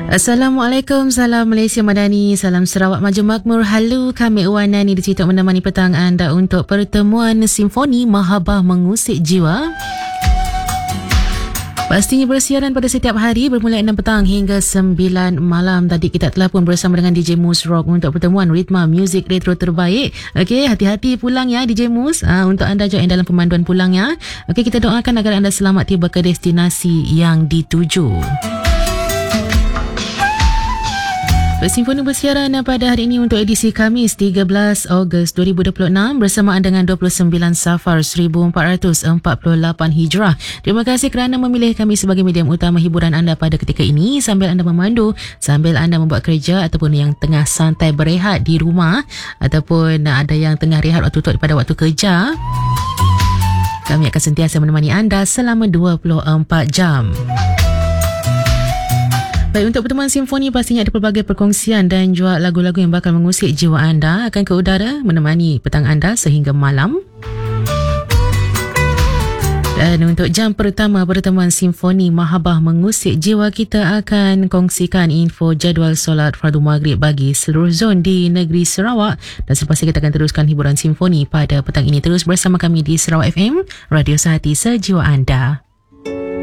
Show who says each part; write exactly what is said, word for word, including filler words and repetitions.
Speaker 1: Assalamualaikum, salam Malaysia Madani, salam Sarawak Maju Makmur. Halo, kami Wana ni di situ menemani petang anda untuk pertemuan Simfoni Mahabah Mengusik Jiwa. Pastinya bersiaran pada setiap hari bermula enam petang hingga sembilan malam. Tadi kita telah pun bersama dengan D J Mus Rock untuk pertemuan ritma muzik retro terbaik. Okey, hati-hati pulang ya D J Mus, uh, untuk anda join dalam pemanduan pulangnya. Okey, kita doakan agar anda selamat tiba ke destinasi yang dituju. Simfoni bersiaran pada hari ini untuk edisi Khamis tiga belas Ogos dua ribu dua puluh enam bersamaan dengan dua puluh sembilan Safar seribu empat ratus empat puluh lapan Hijrah. Terima kasih kerana memilih kami sebagai medium utama hiburan anda pada ketika ini sambil anda memandu, sambil anda membuat kerja ataupun yang tengah santai berehat di rumah ataupun ada yang tengah rehat waktu tu pada waktu kerja. Kami akan sentiasa menemani anda selama dua puluh empat jam. Baik, untuk pertemuan Simfoni pastinya ada pelbagai perkongsian dan juga lagu-lagu yang bakal mengusik jiwa anda akan ke udara menemani petang anda sehingga malam. Dan untuk jam pertama pertemuan Simfoni Mahabah Mengusik Jiwa, kita akan kongsikan info jadual solat fardu maghrib bagi seluruh zon di negeri Sarawak. Dan selepas itu kita akan teruskan hiburan Simfoni pada petang ini. Terus bersama kami di Sarawak F M, Radio Sehati Sejiwa Anda.